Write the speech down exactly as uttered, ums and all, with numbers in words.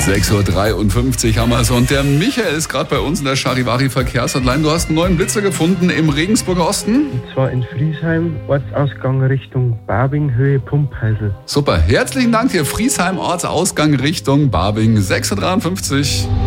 sechs Uhr dreiundfünfzig haben wir es und der Michael ist gerade bei uns in der Charivari Verkehrshotline. Du hast einen neuen Blitzer gefunden im Regensburger Osten. Und zwar in Friesheim, Ortsausgang Richtung Barbing, Höhe Pumpheisel. Super, herzlichen Dank dir. Friesheim, Ortsausgang Richtung Barbing, sechs Uhr dreiundfünfzig.